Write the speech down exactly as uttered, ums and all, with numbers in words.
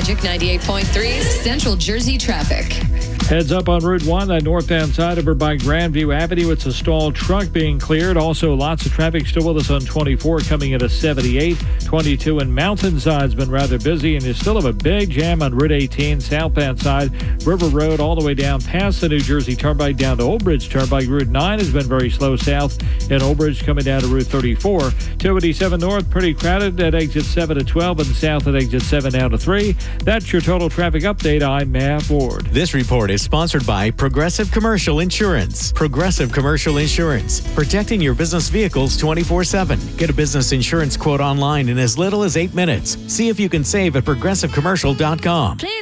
Magic ninety-eight point three's Central Jersey traffic. Heads up on Route one, that northbound side over by Grandview Avenue. It's a stalled truck being cleared. Also, lots of traffic still with us on twenty-four coming at a seventy-eight. twenty-two in Mountainside's been rather busy, and you still have a big jam on Route eighteen, southbound side, River Road, all the way down past the New Jersey Turnpike down to Old Bridge Turnpike. Route nine has been very slow south in Old Bridge coming down to Route thirty-four. two eighty-seven north, pretty crowded at exit seven to twelve, and south at exit seven down to three. That's your total traffic update. I'm Matt Ward. This report is sponsored by Progressive Commercial Insurance. Progressive Commercial Insurance, protecting your business vehicles twenty-four seven. Get a business insurance quote online in as little as eight minutes. See if you can save at progressive commercial dot com. Please